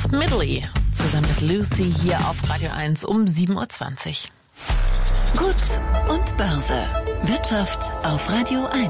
Smidley zusammen mit Lucy hier auf Radio 1 um 7.20 Uhr. Gut und Börse. Wirtschaft auf Radio 1.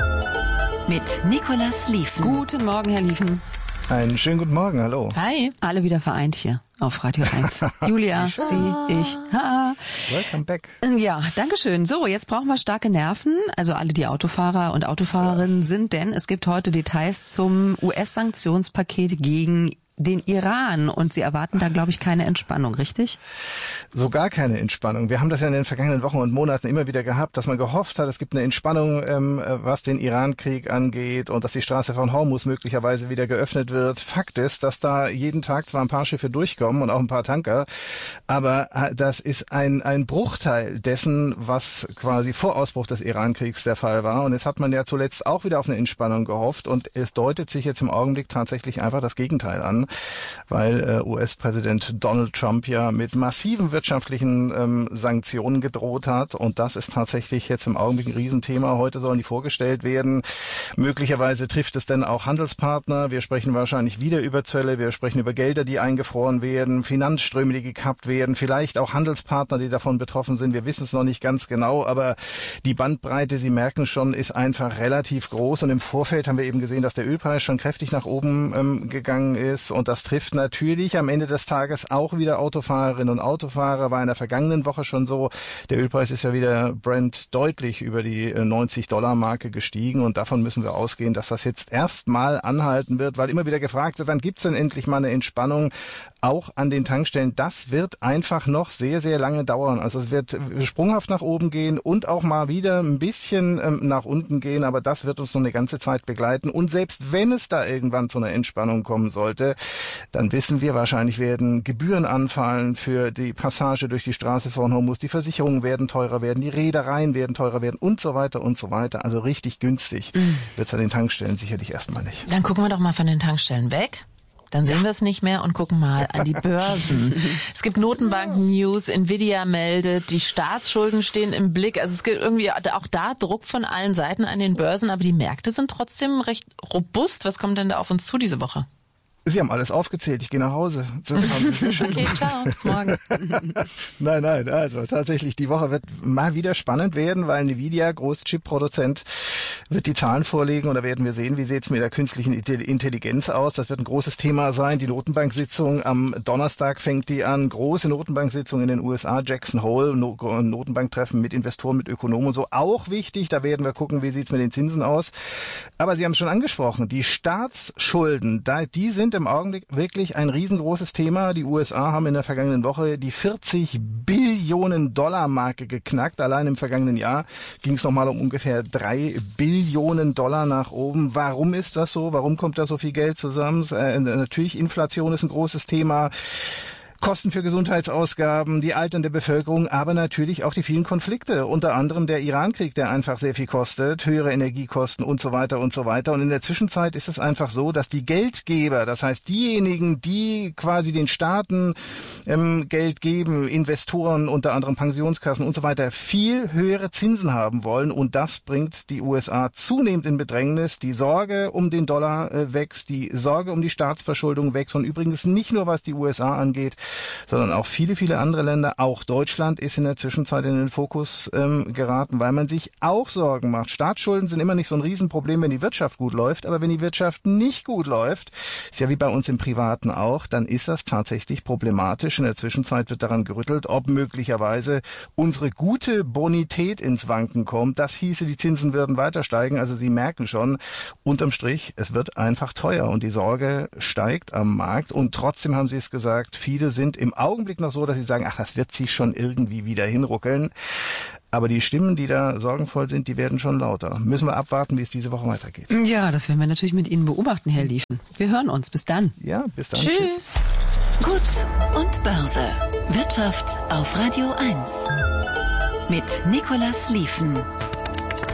Mit Nicolas Lieven. Guten Morgen, Herr Lieven. Einen schönen guten Morgen, hallo. Hi. Alle wieder vereint hier auf Radio 1. Julia, Sie, ich. Ha. Welcome back. Ja, dankeschön. So, jetzt brauchen wir starke Nerven, also alle, die Autofahrer und Autofahrerinnen sind, denn es gibt heute Details zum US-Sanktionspaket gegen den Iran und Sie erwarten da, glaube ich, keine Entspannung, richtig? So gar keine Entspannung. Wir haben das ja in den vergangenen Wochen und Monaten immer wieder gehabt, dass man gehofft hat, es gibt eine Entspannung, was den Iran-Krieg angeht und dass die Straße von Hormuz möglicherweise wieder geöffnet wird. Fakt ist, dass da jeden Tag zwar ein paar Schiffe durchkommen und auch ein paar Tanker, aber das ist ein Bruchteil dessen, was quasi vor Ausbruch des Iran-Kriegs der Fall war. Und jetzt hat man ja zuletzt auch wieder auf eine Entspannung gehofft und es deutet sich jetzt im Augenblick tatsächlich einfach das Gegenteil an, weil US-Präsident Donald Trump ja mit massiven wirtschaftlichen Sanktionen gedroht hat. Und das ist tatsächlich jetzt im Augenblick ein Riesenthema. Heute sollen die vorgestellt werden. Möglicherweise trifft es dann auch Handelspartner. Wir sprechen wahrscheinlich wieder über Zölle. Wir sprechen über Gelder, die eingefroren werden, Finanzströme, die gekappt werden, vielleicht auch Handelspartner, die davon betroffen sind. Wir wissen es noch nicht ganz genau, aber die Bandbreite, Sie merken schon, ist einfach relativ groß. Und im Vorfeld haben wir eben gesehen, dass der Ölpreis schon kräftig nach oben gegangen ist. Und das trifft natürlich am Ende des Tages auch wieder Autofahrerinnen und Autofahrer. War in der vergangenen Woche schon so. Der Ölpreis ist ja wieder Brent deutlich über die $90-Marke gestiegen. Und davon müssen wir ausgehen, dass das jetzt erstmal anhalten wird, weil immer wieder gefragt wird, wann gibt's denn endlich mal eine Entspannung? Auch an den Tankstellen. Das wird einfach noch sehr, sehr lange dauern. Also es wird sprunghaft nach oben gehen und auch mal wieder ein bisschen nach unten gehen. Aber das wird uns noch eine ganze Zeit begleiten. Und selbst wenn es da irgendwann zu einer Entspannung kommen sollte, dann wissen wir, wahrscheinlich werden Gebühren anfallen für die Passage durch die Straße von Hormuz. Die Versicherungen werden teurer werden, die Reedereien werden teurer werden und so weiter und so weiter. Also richtig günstig wird es an den Tankstellen sicherlich erstmal nicht. Dann gucken wir doch mal von den Tankstellen weg. Dann sehen wir es nicht mehr und gucken mal an die Börsen. Es gibt Notenbanken-News, Nvidia meldet, die Staatsschulden stehen im Blick. Also es gibt irgendwie auch da Druck von allen Seiten an den Börsen, aber die Märkte sind trotzdem recht robust. Was kommt denn da auf uns zu diese Woche? Sie haben alles aufgezählt, ich gehe nach Hause. Okay, ciao, bis morgen. Nein, also tatsächlich, die Woche wird mal wieder spannend werden, weil Nvidia, Großchip-Produzent, wird die Zahlen vorlegen und da werden wir sehen, wie sieht es mit der künstlichen Intelligenz aus. Das wird ein großes Thema sein. Die Notenbank-Sitzung am Donnerstag fängt die an. Große Notenbank-Sitzung in den USA, Jackson Hole, Notenbanktreffen mit Investoren, mit Ökonomen und so. Auch wichtig, da werden wir gucken, wie sieht es mit den Zinsen aus. Aber Sie haben es schon angesprochen, die Staatsschulden, die sind im Augenblick wirklich ein riesengroßes Thema. Die USA haben in der vergangenen Woche die 40 Billionen Dollar Marke geknackt. Allein im vergangenen Jahr ging es nochmal um ungefähr 3 Billionen Dollar nach oben. Warum ist das so? Warum kommt da so viel Geld zusammen? Natürlich, Inflation ist ein großes Thema. Kosten für Gesundheitsausgaben, die alternde Bevölkerung, aber natürlich auch die vielen Konflikte, unter anderem der Iran-Krieg, der einfach sehr viel kostet, höhere Energiekosten und so weiter und so weiter. Und in der Zwischenzeit ist es einfach so, dass die Geldgeber, das heißt diejenigen, die quasi den Staaten Geld geben, Investoren, unter anderem Pensionskassen und so weiter, viel höhere Zinsen haben wollen. Und das bringt die USA zunehmend in Bedrängnis. Die Sorge um den Dollar wächst, die Sorge um die Staatsverschuldung wächst. Und übrigens nicht nur, was die USA angeht, sondern auch viele, viele andere Länder. Auch Deutschland ist in der Zwischenzeit in den Fokus geraten, weil man sich auch Sorgen macht. Staatsschulden sind immer nicht so ein Riesenproblem, wenn die Wirtschaft gut läuft, aber wenn die Wirtschaft nicht gut läuft, ist ja wie bei uns im Privaten auch, dann ist das tatsächlich problematisch. In der Zwischenzeit wird daran gerüttelt, ob möglicherweise unsere gute Bonität ins Wanken kommt. Das hieße, die Zinsen würden weiter steigen. Also Sie merken schon, unterm Strich, es wird einfach teuer und die Sorge steigt am Markt. Und trotzdem haben Sie es gesagt, viele sind im Augenblick noch so, dass sie sagen, ach, das wird sich schon irgendwie wieder hinruckeln. Aber die Stimmen, die da sorgenvoll sind, die werden schon lauter. Müssen wir abwarten, wie es diese Woche weitergeht. Ja, das werden wir natürlich mit Ihnen beobachten, Herr Lieven. Wir hören uns. Bis dann. Ja, bis dann. Tschüss. Gut und Börse. Wirtschaft auf Radio 1. Mit Nicolas Lieven.